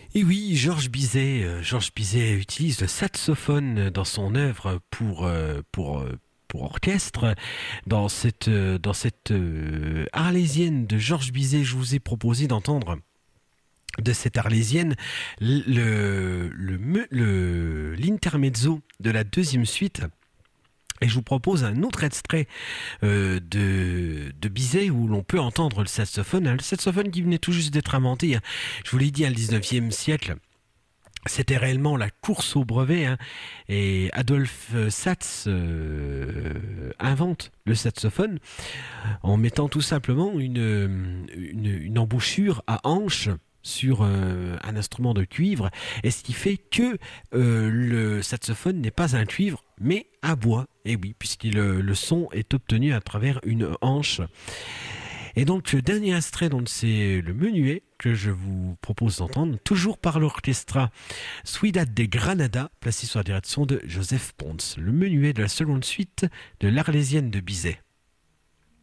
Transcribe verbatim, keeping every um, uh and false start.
Et oui, Georges Bizet, euh, Georges Bizet utilise le saxophone dans son œuvre pour, euh, pour, euh, pour orchestre. Dans cette, euh, dans cette euh, arlésienne de Georges Bizet, je vous ai proposé d'entendre de cette arlésienne le, le, me- le- l'intermezzo de la deuxième suite. Et je vous propose un autre extrait euh, de, de Bizet où l'on peut entendre le saxophone. hein, Le saxophone qui venait tout juste d'être inventé. hein. Je vous l'ai dit, hein, le dix-neuvième siècle. C'était réellement la course au brevet, hein, et Adolphe Sax euh, invente le saxophone en mettant tout simplement une, une, une embouchure à hanche sur euh, un instrument de cuivre, et ce qui fait que euh, le saxophone n'est pas un cuivre, mais un bois. Et oui, puisque le, le son est obtenu à travers une hanche. Et donc, le dernier extrait, donc, c'est le menuet que je vous propose d'entendre, toujours par l'orchestra Ciudad de Granada, placé sous la direction de Joseph Pons, le menuet de la seconde suite de l'Arlésienne de Bizet.